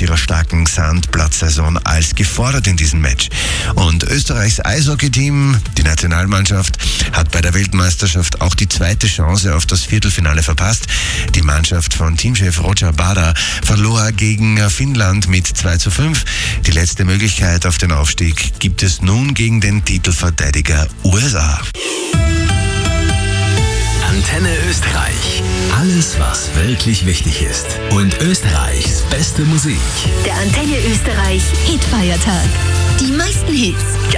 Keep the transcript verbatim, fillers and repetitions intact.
ihrer starken Sandplatzsaison als gefordert in diesem Match. Und Österreichs Eishockey-Team, die Nationalmannschaft, hat bei der Weltmeisterschaft auch die zweite Chance auf das Viertelfinale verpasst. Die Mannschaft von Teamchef Roger Bada verlor gegen Finnland mit zwei zu fünf. Die letzte Möglichkeit auf den Aufstieg gibt es nun gegen den Titelverteidiger U S A. Antenne Österreich. Alles, was wirklich wichtig ist. Und Österreichs beste Musik. Der Antenne Österreich Hitfeiertag. Die meisten Hits.